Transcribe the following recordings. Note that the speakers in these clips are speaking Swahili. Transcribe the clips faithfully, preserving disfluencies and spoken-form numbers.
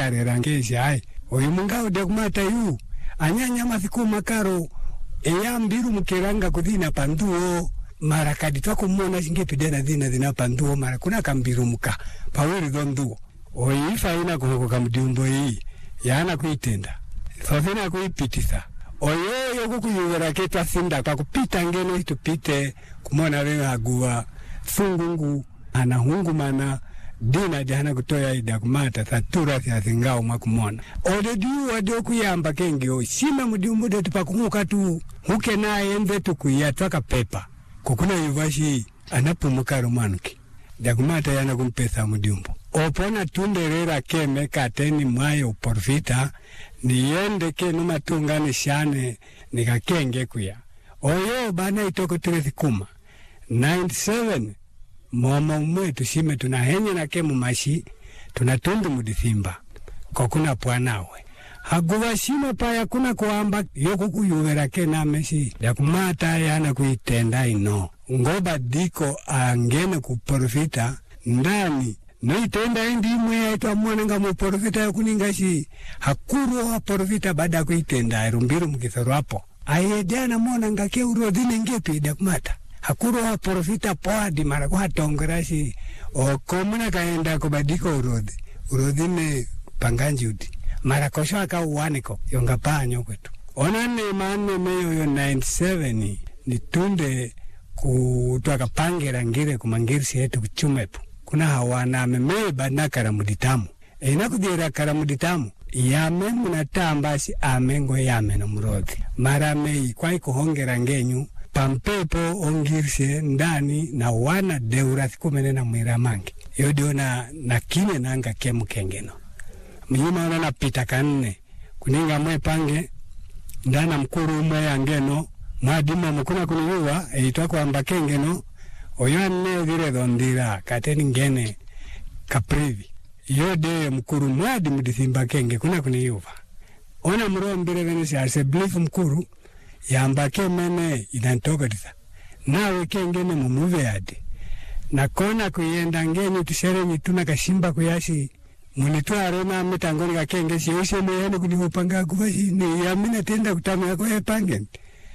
kare rangesha ai oyu mungao de kumata yu anyanya mathiku makaro eya mbiru mkeranga kudhina panduo mara kadi twako mona singepidena dhina dhina panduo mara kuna kambiru muka pawiri dhonduo oyu ifa ina kuhoko kamdiumbo hii yana kuitenda thofina kuipitisa oyo yoku kuyuvera ketwa sinda kwa kupita ngeno itupite kumona wewe agua fungungu ana hungu mana dina jana kutoya ida kumata thatura thya thingao makumona ode diu ade kuyamba kenge o sima mudiumbo de tupakumuka tu huke na ende tukuya twaka pepa kukuna yuvashi anapumuka romanuki dakumata yana kumpesa mudiumbo opona tunderera keme kateni mwayo porfita niende ke numa tungane shane nikakenge kuya oyo bana itoko tirezi kuma ninety-seven mama mwetu shime tunahenye na kemu mashi tunatundu mudithimba kwa kuna puanawe haguwa shime paya kuna kuamba yoku kuyuvera ke na meshi ya kumata yana kuitenda ino ngoba diko angene kuporfita ndani no itenda indi mwe ya ito amwana nga muporfita ya kuningashi hakuru wa porfita bada kuitenda rumbiru mkitharu hapo ayediana mwana nga ke urodhine ngepi da kumata hakuru wa porfita poadi mara kwa tongerashi o komuna kaenda kubadiko urodhi urodhine panganji uti mara kosho waka uwaniko yonga panyo kwetu onane maane meyo yo ninety-seven ni tunde kutuaka pangera ngire kumangirisi yetu kuchumepu kuna hawana memee badna karamuditamu ina kudira karamuditamu yame munatambasi amengo yame na murodhi mara mei kwa ikuhongera ngenyu pampepo ongirse ndani na wana deurathi kumene na mwira mangi yodio na na kine nanga kemu kengeno mnyuma wana na pita kanne kuninga mwe pange ndana mkuru mwe yangeno mwadima mkuna kuniuwa eitwa kwa mba kengeno oyane vire dhondira kateni ngene kaprivi yode mkuru mwadi mudithimba kenge kuna kuniuwa ona mro mbire venesi ase blifu mkuru yamba kemene inantoka tisa nawe kengene mumuve yade na kona kuyenda ngeni tushere nituna kashimba kuyashi munitua arona mitangoni ka kenge si ushe mwehane kunihupanga kuwashi ni yamina tenda kutamu yako ya pangen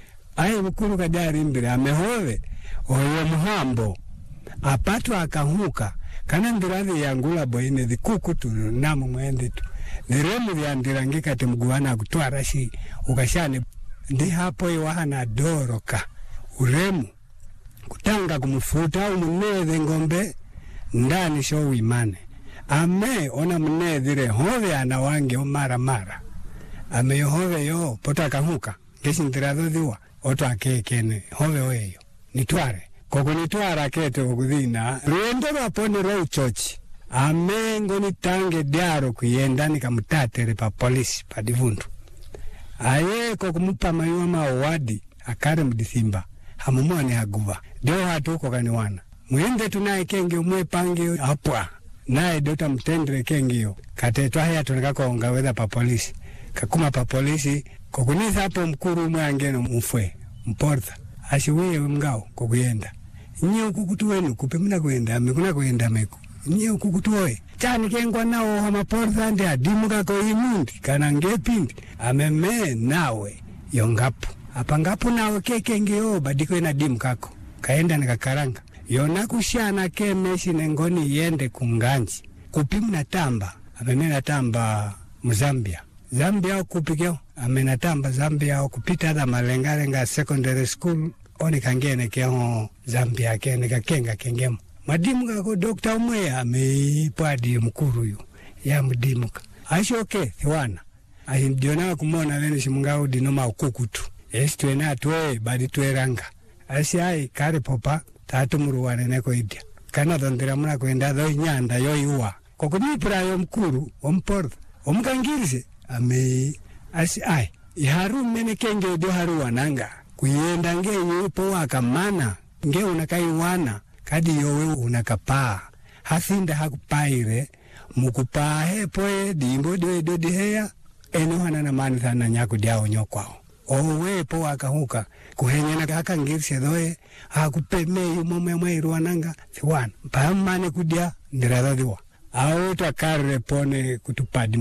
aye mkuru kadari mbire amehove oyo muhambo apatu akahuka kana ndirathi yangula boine dhikuku tu namu mwende tu niremu dhiandirangika temuguwana kutuwa shi ukashane ndi hapo iwahana doroka uremu kutanga kumufuta umunethe ngombe ndani show imane ame ona munethire hove anawange mara mara ame yohove yo pota kahuka kesi ntiratho thiwa oto akekene hove weyo nitware koko nitwara kete kukudhina ruendo wapone rou chochi ame ngoni tange diaro kuyenda nikamutatere pa polisi pa divundu aye kukumupa mayuwa mawadi akare mudithimba hamumwane haguva deo hatu kokaniwana mwende tunaye kenge umwe pange hapwa nae dota mtendre kenge yo katetwa haya tunaka kuongaweza pa polisi kakuma pa polisi kukunisa hapo mkuru umwe angeno mfwe mportha ashiweye mngao kukuyenda nye ukukutuwenu kupemuna kuenda amekuna kuenda meku nye ukukutuwe chani kengwa nao hamaportha ndi adimuka ko imundi kana ngepindi ameme nawe yongapu apangapu nawe kekenge yo badiko ina dimu kako kaenda nikakaranga yona kushana ke meshi nengoni yende kunganji kupimuna tamba amemena tamba mzambia Zambia okupikyo amena tamba Zambia okupita ada malengalenga secondary school oni kangene keho Zambia kene kakenga kengemo madimu kako dokta umwe amepadi mkuru yu ya mdimuka ashoke thiwana ahindiona kumona vene shimungao dinoma ukukutu esi tuena atuwe badi tueranga asi ai kare popa tatu muruwane neko idia kana dhondira muna kuenda dho nyanda yo iwa kokunipura yo mkuru omportha omukangirise ame asi ai iharu mene kenge dio haru wananga kuyenda nge yupo wakamana nge unakaiwana kadi yowe unakapaa hasinda hakupaire mukupahe poe dimbo dio dio diheya eno hana na mani thana nyaku diao nyokwao owe po wakahuka kuhenyena kaka ngirse doe hakupeme yumomo mwairu wananga thiwana mpamane kudia ndiradadiwa au takare pone kutupadi